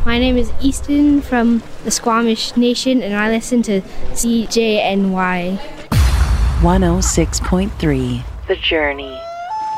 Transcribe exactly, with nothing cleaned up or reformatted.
My name is Easton from the Squamish Nation, and I listen to C J N Y one oh six point three The Journey.